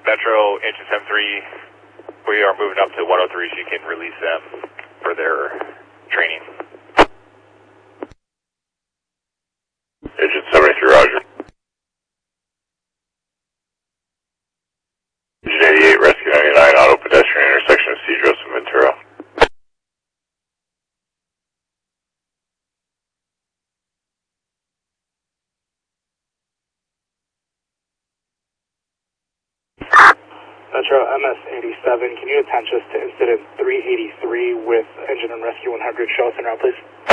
Metro engine 73, we are moving up to 103 so you can release them for their training. Engine 73, roger. Engine 88, Rescue 99, auto pedestrian intersection of Cedros and Ventura. Metro MS-87, can you attach us to incident 383 with engine and rescue 100? Show us en route, please.